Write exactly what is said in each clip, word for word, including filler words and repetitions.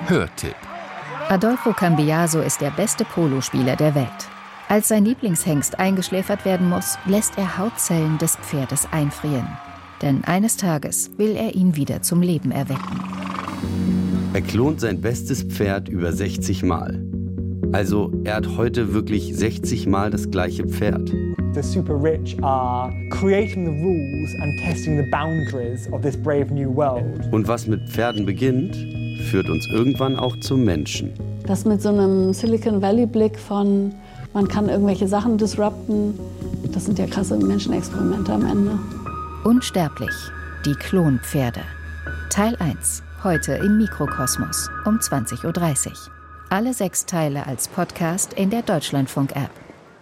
Hörtipp. Adolfo Cambiaso ist der beste Polospieler der Welt. Als sein Lieblingshengst eingeschläfert werden muss, lässt er Hautzellen des Pferdes einfrieren. Denn eines Tages will er ihn wieder zum Leben erwecken. Er klont sein bestes Pferd über sechzig Mal. Also er hat heute wirklich sechzig Mal das gleiche Pferd. The super rich are creating the rules and testing the boundaries of this brave new world. Und was mit Pferden beginnt, führt uns irgendwann auch zum Menschen. Das mit so einem Silicon Valley-Blick von, man kann irgendwelche Sachen disrupten, das sind ja krasse Menschenexperimente am Ende. Unsterblich, die Klonpferde. Teil eins, heute im Mikrokosmos um zwanzig Uhr dreißig. Alle sechs Teile als Podcast in der Deutschlandfunk-App.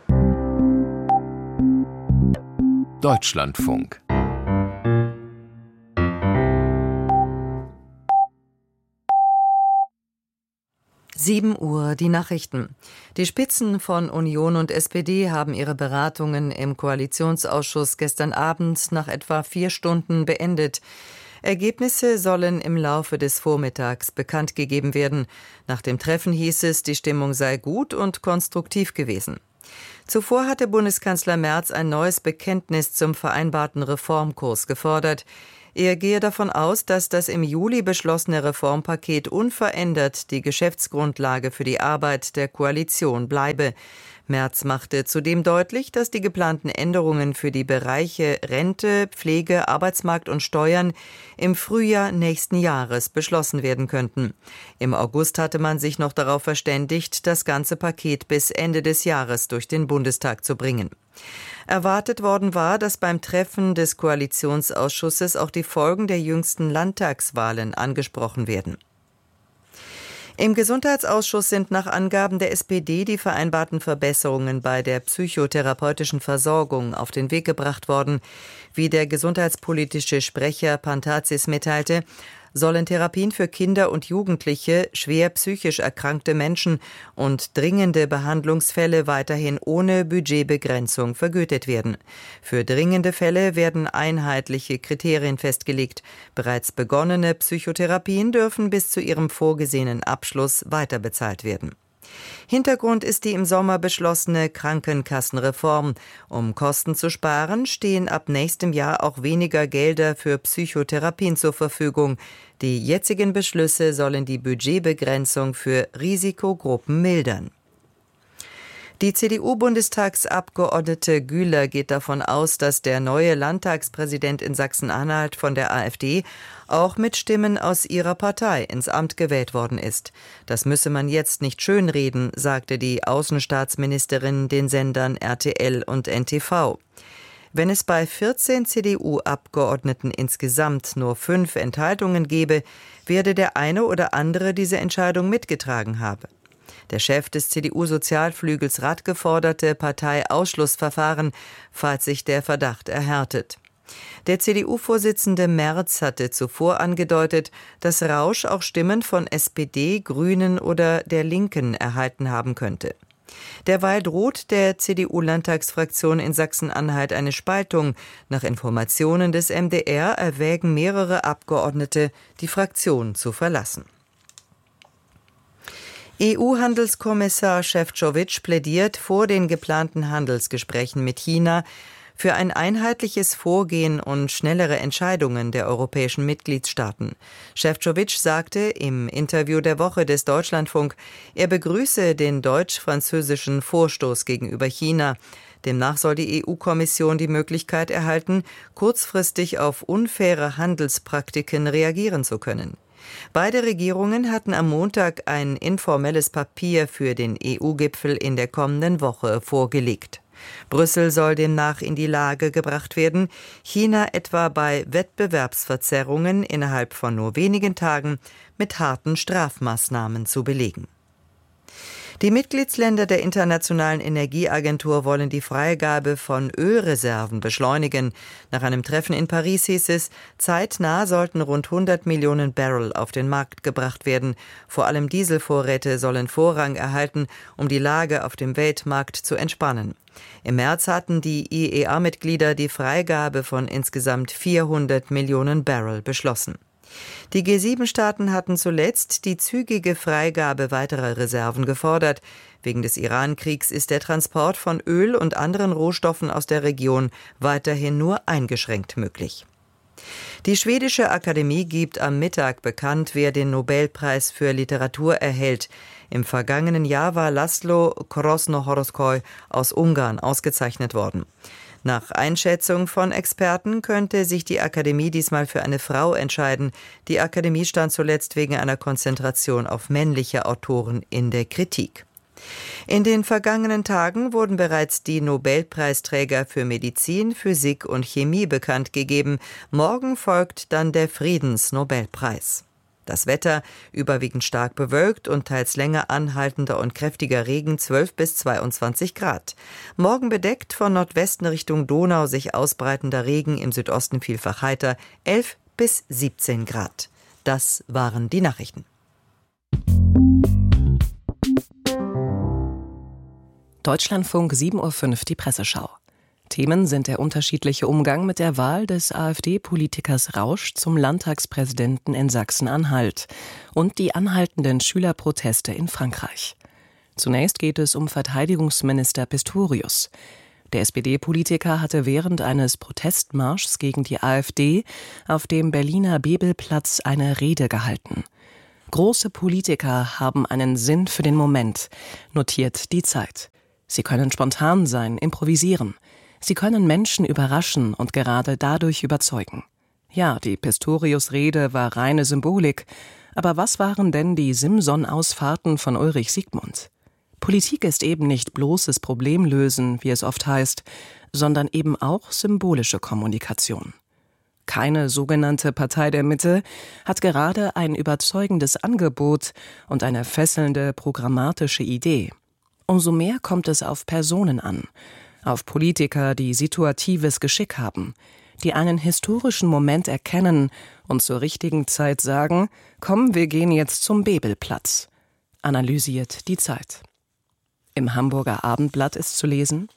Deutschlandfunk. sieben Uhr, die Nachrichten. Die Spitzen von Union und S P D haben ihre Beratungen im Koalitionsausschuss gestern Abend nach etwa vier Stunden beendet. Ergebnisse sollen im Laufe des Vormittags bekannt gegeben werden. Nach dem Treffen hieß es, die Stimmung sei gut und konstruktiv gewesen. Zuvor hatte Bundeskanzler Merz ein neues Bekenntnis zum vereinbarten Reformkurs gefordert. Er gehe davon aus, dass das im Juli beschlossene Reformpaket unverändert die Geschäftsgrundlage für die Arbeit der Koalition bleibe. Merz machte zudem deutlich, dass die geplanten Änderungen für die Bereiche Rente, Pflege, Arbeitsmarkt und Steuern im Frühjahr nächsten Jahres beschlossen werden könnten. Im August hatte man sich noch darauf verständigt, das ganze Paket bis Ende des Jahres durch den Bundestag zu bringen. Erwartet worden war, dass beim Treffen des Koalitionsausschusses auch die Folgen der jüngsten Landtagswahlen angesprochen werden. Im Gesundheitsausschuss sind nach Angaben der S P D die vereinbarten Verbesserungen bei der psychotherapeutischen Versorgung auf den Weg gebracht worden. Wie der gesundheitspolitische Sprecher Pantazis mitteilte, sollen Therapien für Kinder und Jugendliche, schwer psychisch erkrankte Menschen und dringende Behandlungsfälle weiterhin ohne Budgetbegrenzung vergütet werden. Für dringende Fälle werden einheitliche Kriterien festgelegt. Bereits begonnene Psychotherapien dürfen bis zu ihrem vorgesehenen Abschluss weiterbezahlt werden. Hintergrund ist die im Sommer beschlossene Krankenkassenreform. Um Kosten zu sparen, stehen ab nächstem Jahr auch weniger Gelder für Psychotherapien zur Verfügung. Die jetzigen Beschlüsse sollen die Budgetbegrenzung für Risikogruppen mildern. Die C D U-Bundestagsabgeordnete Güler geht davon aus, dass der neue Landtagspräsident in Sachsen-Anhalt von der AfD auch mit Stimmen aus ihrer Partei ins Amt gewählt worden ist. Das müsse man jetzt nicht schönreden, sagte die Außenstaatsministerin den Sendern R T L und N T V. Wenn es bei vierzehn C D U-Abgeordneten insgesamt nur fünf Enthaltungen gebe, werde der eine oder andere diese Entscheidung mitgetragen haben. Der Chef des C D U-Sozialflügels Rath geforderte Parteiausschlussverfahren, falls sich der Verdacht erhärtet. Der C D U-Vorsitzende Merz hatte zuvor angedeutet, dass Rausch auch Stimmen von S P D, Grünen oder der Linken erhalten haben könnte. Derweil droht der C D U-Landtagsfraktion in Sachsen-Anhalt eine Spaltung. Nach Informationen des M D R erwägen mehrere Abgeordnete, die Fraktion zu verlassen. E U-Handelskommissar Šefčovič plädiert vor den geplanten Handelsgesprächen mit China für ein einheitliches Vorgehen und schnellere Entscheidungen der europäischen Mitgliedstaaten. Šefčovič sagte im Interview der Woche des Deutschlandfunk, er begrüße den deutsch-französischen Vorstoß gegenüber China. Demnach soll die E U-Kommission die Möglichkeit erhalten, kurzfristig auf unfaire Handelspraktiken reagieren zu können. Beide Regierungen hatten am Montag ein informelles Papier für den E U-Gipfel in der kommenden Woche vorgelegt. Brüssel soll demnach in die Lage gebracht werden, China etwa bei Wettbewerbsverzerrungen innerhalb von nur wenigen Tagen mit harten Strafmaßnahmen zu belegen. Die Mitgliedsländer der Internationalen Energieagentur wollen die Freigabe von Ölreserven beschleunigen. Nach einem Treffen in Paris hieß es, zeitnah sollten rund hundert Millionen Barrel auf den Markt gebracht werden. Vor allem Dieselvorräte sollen Vorrang erhalten, um die Lage auf dem Weltmarkt zu entspannen. Im März hatten die I E A-Mitglieder die Freigabe von insgesamt vierhundert Millionen Barrel beschlossen. Die G sieben Staaten hatten zuletzt die zügige Freigabe weiterer Reserven gefordert. Wegen des Iran-Kriegs ist der Transport von Öl und anderen Rohstoffen aus der Region weiterhin nur eingeschränkt möglich. Die Schwedische Akademie gibt am Mittag bekannt, wer den Nobelpreis für Literatur erhält. Im vergangenen Jahr war Laszlo Krasznahorkai aus Ungarn ausgezeichnet worden. Nach Einschätzung von Experten könnte sich die Akademie diesmal für eine Frau entscheiden. Die Akademie stand zuletzt wegen einer Konzentration auf männliche Autoren in der Kritik. In den vergangenen Tagen wurden bereits die Nobelpreisträger für Medizin, Physik und Chemie bekannt gegeben. Morgen folgt dann der Friedensnobelpreis. Das Wetter überwiegend stark bewölkt und teils länger anhaltender und kräftiger Regen zwölf bis zweiundzwanzig Grad. Morgen bedeckt, von Nordwesten Richtung Donau sich ausbreitender Regen, im Südosten vielfach heiter, elf bis siebzehn Grad. Das waren die Nachrichten. Deutschlandfunk sieben Uhr fünf, die Presseschau. Themen sind der unterschiedliche Umgang mit der Wahl des AfD-Politikers Rausch zum Landtagspräsidenten in Sachsen-Anhalt und die anhaltenden Schülerproteste in Frankreich. Zunächst geht es um Verteidigungsminister Pistorius. Der S P D-Politiker hatte während eines Protestmarschs gegen die AfD auf dem Berliner Bebelplatz eine Rede gehalten. Große Politiker haben einen Sinn für den Moment, notiert die Zeit. Sie können spontan sein, improvisieren. Sie können Menschen überraschen und gerade dadurch überzeugen. Ja, die Pistorius-Rede war reine Symbolik. Aber was waren denn die Simson-Ausfahrten von Ulrich Siegmund? Politik ist eben nicht bloßes Problemlösen, wie es oft heißt, sondern eben auch symbolische Kommunikation. Keine sogenannte Partei der Mitte hat gerade ein überzeugendes Angebot und eine fesselnde programmatische Idee. Umso mehr kommt es auf Personen an, auf Politiker, die situatives Geschick haben, die einen historischen Moment erkennen und zur richtigen Zeit sagen, komm, wir gehen jetzt zum Bebelplatz, analysiert die Zeit. Im Hamburger Abendblatt ist zu lesen: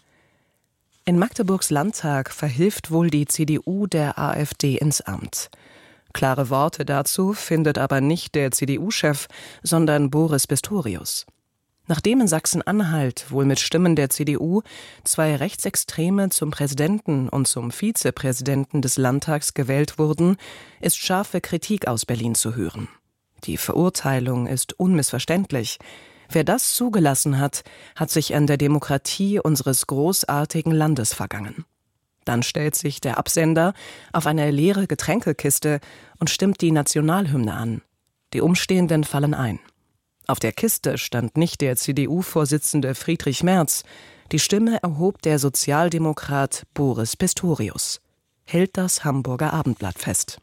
In Magdeburgs Landtag verhilft wohl die C D U der AfD ins Amt. Klare Worte dazu findet aber nicht der C D U-Chef, sondern Boris Pistorius. Nachdem in Sachsen-Anhalt wohl mit Stimmen der C D U zwei Rechtsextreme zum Präsidenten und zum Vizepräsidenten des Landtags gewählt wurden, ist scharfe Kritik aus Berlin zu hören. Die Verurteilung ist unmissverständlich. Wer das zugelassen hat, hat sich an der Demokratie unseres großartigen Landes vergangen. Dann stellt sich der Absender auf eine leere Getränkekiste und stimmt die Nationalhymne an. Die Umstehenden fallen ein. Auf der Kiste stand nicht der C D U-Vorsitzende Friedrich Merz. Die Stimme erhob der Sozialdemokrat Boris Pistorius. Hält das Hamburger Abendblatt fest.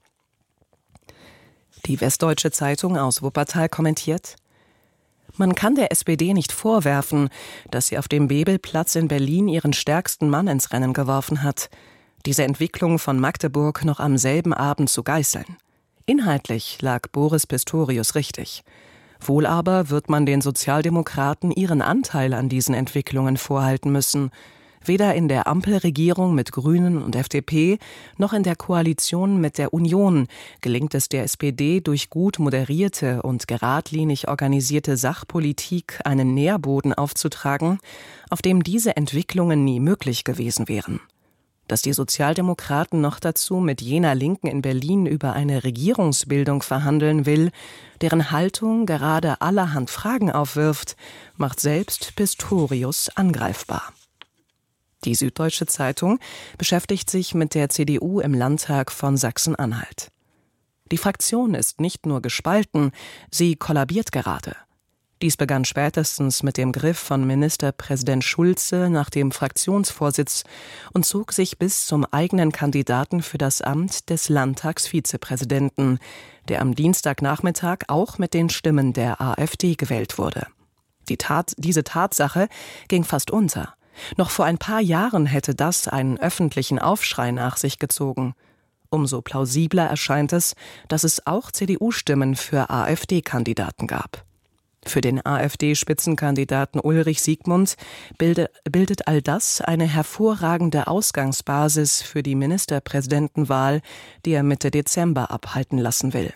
Die Westdeutsche Zeitung aus Wuppertal kommentiert: Man kann der S P D nicht vorwerfen, dass sie auf dem Bebelplatz in Berlin ihren stärksten Mann ins Rennen geworfen hat. Diese Entwicklung von Magdeburg noch am selben Abend zu geißeln. Inhaltlich lag Boris Pistorius richtig. Wohl aber wird man den Sozialdemokraten ihren Anteil an diesen Entwicklungen vorhalten müssen. Weder in der Ampelregierung mit Grünen und F D P noch in der Koalition mit der Union gelingt es der S P D durch gut moderierte und geradlinig organisierte Sachpolitik einen Nährboden aufzutragen, auf dem diese Entwicklungen nie möglich gewesen wären. Dass die Sozialdemokraten noch dazu mit jener Linken in Berlin über eine Regierungsbildung verhandeln will, deren Haltung gerade allerhand Fragen aufwirft, macht selbst Pistorius angreifbar. Die Süddeutsche Zeitung beschäftigt sich mit der C D U im Landtag von Sachsen-Anhalt. Die Fraktion ist nicht nur gespalten, sie kollabiert gerade. Dies begann spätestens mit dem Griff von Ministerpräsident Schulze nach dem Fraktionsvorsitz und zog sich bis zum eigenen Kandidaten für das Amt des Landtagsvizepräsidenten, der am Dienstagnachmittag auch mit den Stimmen der AfD gewählt wurde. Die Tat, diese Tatsache ging fast unter. Noch vor ein paar Jahren hätte das einen öffentlichen Aufschrei nach sich gezogen. Umso plausibler erscheint es, dass es auch C D U-Stimmen für AfD-Kandidaten gab. Für den AfD-Spitzenkandidaten Ulrich Siegmund bildet, bildet all das eine hervorragende Ausgangsbasis für die Ministerpräsidentenwahl, die er Mitte Dezember abhalten lassen will.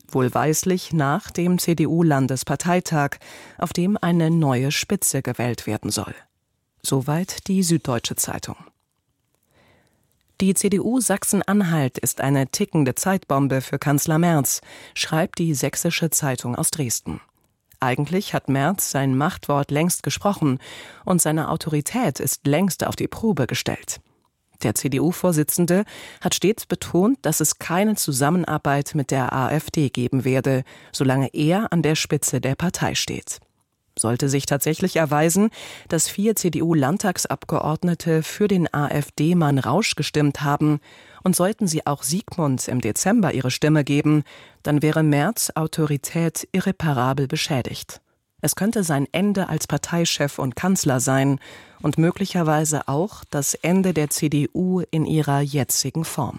Wohlweislich nach dem C D U-Landesparteitag, auf dem eine neue Spitze gewählt werden soll. Soweit die Süddeutsche Zeitung. Die C D U Sachsen-Anhalt ist eine tickende Zeitbombe für Kanzler Merz, schreibt die Sächsische Zeitung aus Dresden. Eigentlich hat Merz sein Machtwort längst gesprochen und seine Autorität ist längst auf die Probe gestellt. Der C D U-Vorsitzende hat stets betont, dass es keine Zusammenarbeit mit der AfD geben werde, solange er an der Spitze der Partei steht. Sollte sich tatsächlich erweisen, dass vier C D U-Landtagsabgeordnete für den AfD-Mann Rausch gestimmt haben und sollten sie auch Siegmund im Dezember ihre Stimme geben, dann wäre Merz' Autorität irreparabel beschädigt. Es könnte sein Ende als Parteichef und Kanzler sein und möglicherweise auch das Ende der C D U in ihrer jetzigen Form.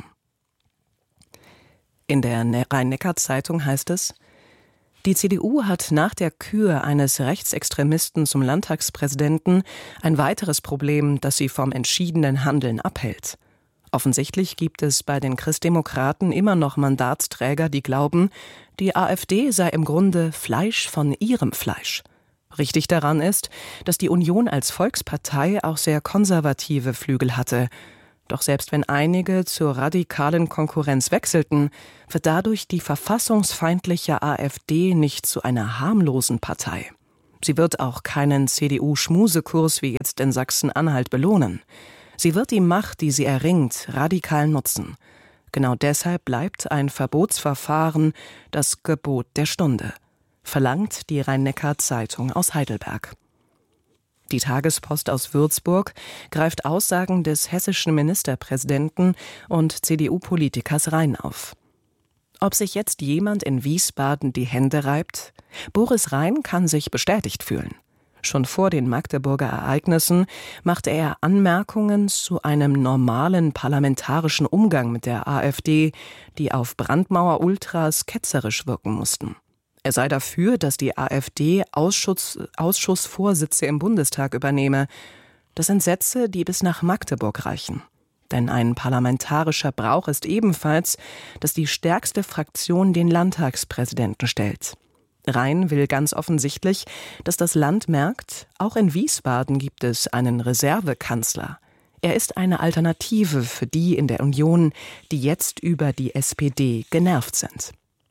In der Rhein-Neckar-Zeitung heißt es: Die C D U hat nach der Kür eines Rechtsextremisten zum Landtagspräsidenten ein weiteres Problem, das sie vom entschiedenen Handeln abhält. Offensichtlich gibt es bei den Christdemokraten immer noch Mandatsträger, die glauben, die AfD sei im Grunde Fleisch von ihrem Fleisch. Richtig daran ist, dass die Union als Volkspartei auch sehr konservative Flügel hatte. Doch selbst wenn einige zur radikalen Konkurrenz wechselten, wird dadurch die verfassungsfeindliche AfD nicht zu einer harmlosen Partei. Sie wird auch keinen C D U-Schmusekurs wie jetzt in Sachsen-Anhalt belohnen. Sie wird die Macht, die sie erringt, radikal nutzen. Genau deshalb bleibt ein Verbotsverfahren das Gebot der Stunde, verlangt die Rhein-Neckar-Zeitung aus Heidelberg. Die Tagespost aus Würzburg greift Aussagen des hessischen Ministerpräsidenten und C D U-Politikers Rhein auf. Ob sich jetzt jemand in Wiesbaden die Hände reibt? Boris Rhein kann sich bestätigt fühlen. Schon vor den Magdeburger Ereignissen machte er Anmerkungen zu einem normalen parlamentarischen Umgang mit der AfD, die auf Brandmauer-Ultras ketzerisch wirken mussten. Er sei dafür, dass die AfD Ausschuss, Ausschussvorsitze im Bundestag übernehme. Das sind Sätze, die bis nach Magdeburg reichen. Denn ein parlamentarischer Brauch ist ebenfalls, dass die stärkste Fraktion den Landtagspräsidenten stellt. Rhein will ganz offensichtlich, dass das Land merkt, auch in Wiesbaden gibt es einen Reservekanzler. Er ist eine Alternative für die in der Union, die jetzt über die S P D genervt sind.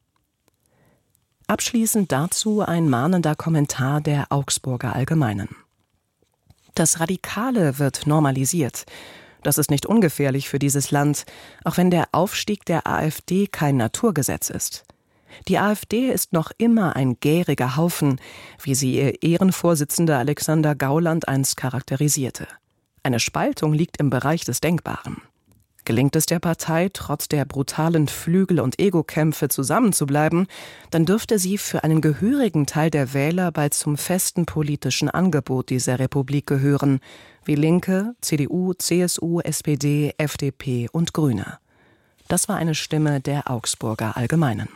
Abschließend dazu ein mahnender Kommentar der Augsburger Allgemeinen. Das Radikale wird normalisiert. Das ist nicht ungefährlich für dieses Land, auch wenn der Aufstieg der AfD kein Naturgesetz ist. Die AfD ist noch immer ein gäriger Haufen, wie sie ihr Ehrenvorsitzender Alexander Gauland einst charakterisierte. Eine Spaltung liegt im Bereich des Denkbaren. Gelingt es der Partei, trotz der brutalen Flügel- und Ego-Kämpfe zusammenzubleiben, dann dürfte sie für einen gehörigen Teil der Wähler bald zum festen politischen Angebot dieser Republik gehören, wie Linke, C D U, C S U, S P D, F D P und Grüne. Das war eine Stimme der Augsburger Allgemeinen.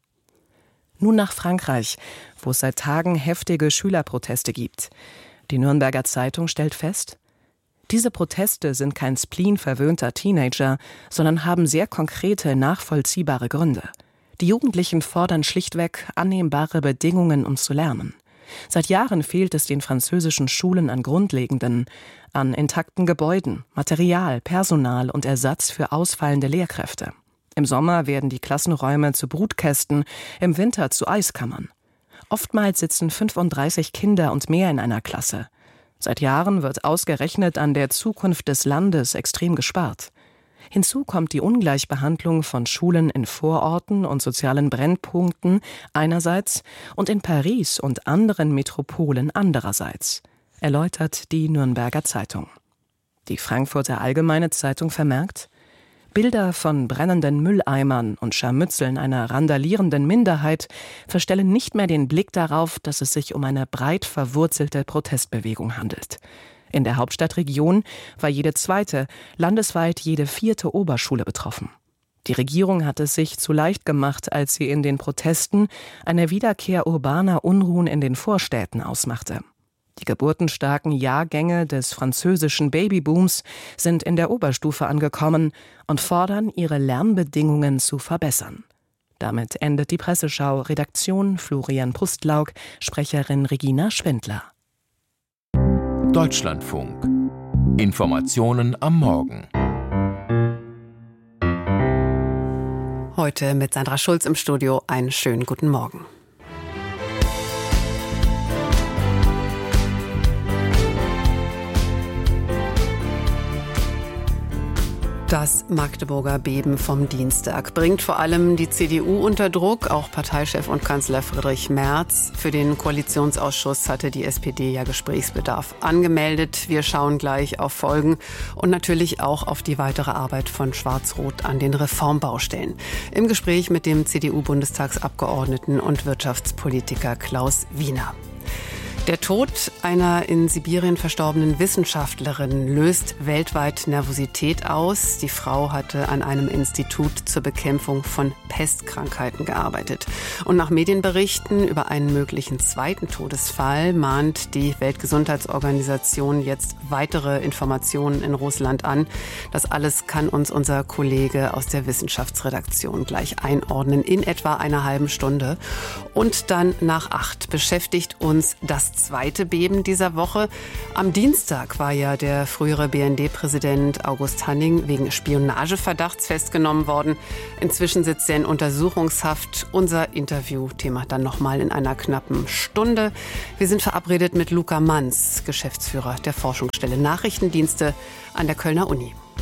Nun nach Frankreich, wo es seit Tagen heftige Schülerproteste gibt. Die Nürnberger Zeitung stellt fest: Diese Proteste sind kein Spleen verwöhnter Teenager, sondern haben sehr konkrete, nachvollziehbare Gründe. Die Jugendlichen fordern schlichtweg annehmbare Bedingungen, um zu lernen. Seit Jahren fehlt es den französischen Schulen an Grundlegenden, an intakten Gebäuden, Material, Personal und Ersatz für ausfallende Lehrkräfte. Im Sommer werden die Klassenräume zu Brutkästen, im Winter zu Eiskammern. Oftmals sitzen fünfunddreißig Kinder und mehr in einer Klasse. Seit Jahren wird ausgerechnet an der Zukunft des Landes extrem gespart. Hinzu kommt die Ungleichbehandlung von Schulen in Vororten und sozialen Brennpunkten einerseits und in Paris und anderen Metropolen andererseits, erläutert die Nürnberger Zeitung. Die Frankfurter Allgemeine Zeitung vermerkt: Bilder von brennenden Mülleimern und Scharmützeln einer randalierenden Minderheit verstellen nicht mehr den Blick darauf, dass es sich um eine breit verwurzelte Protestbewegung handelt. In der Hauptstadtregion war jede zweite, landesweit jede vierte Oberschule betroffen. Die Regierung hat es sich zu leicht gemacht, als sie in den Protesten eine Wiederkehr urbaner Unruhen in den Vorstädten ausmachte. Die geburtenstarken Jahrgänge des französischen Babybooms sind in der Oberstufe angekommen und fordern, ihre Lernbedingungen zu verbessern. Damit endet die Presseschau. Redaktion Florian Pustlauk, Sprecherin Regina Schwendler. Deutschlandfunk. Informationen am Morgen. Heute mit Sandra Schulz im Studio. Einen schönen guten Morgen. Das Magdeburger Beben vom Dienstag bringt vor allem die C D U unter Druck, auch Parteichef und Kanzler Friedrich Merz. Für den Koalitionsausschuss hatte die S P D ja Gesprächsbedarf angemeldet. Wir schauen gleich auf Folgen und natürlich auch auf die weitere Arbeit von Schwarz-Rot an den Reformbaustellen. Im Gespräch mit dem C D U-Bundestagsabgeordneten und Wirtschaftspolitiker Klaus Wiener. Der Tod einer in Sibirien verstorbenen Wissenschaftlerin löst weltweit Nervosität aus. Die Frau hatte an einem Institut zur Bekämpfung von Pestkrankheiten gearbeitet. Und nach Medienberichten über einen möglichen zweiten Todesfall mahnt die Weltgesundheitsorganisation jetzt weitere Informationen in Russland an. Das alles kann uns unser Kollege aus der Wissenschaftsredaktion gleich einordnen in etwa einer halben Stunde. Und dann nach acht beschäftigt uns das zweite Beben dieser Woche. Am Dienstag war ja der frühere B N D-Präsident August Hanning wegen Spionageverdachts festgenommen worden. Inzwischen sitzt er in Untersuchungshaft. Unser Interviewthema dann nochmal in einer knappen Stunde. Wir sind verabredet mit Luca Manz, Geschäftsführer der Forschungsstelle Nachrichtendienste an der Kölner Uni.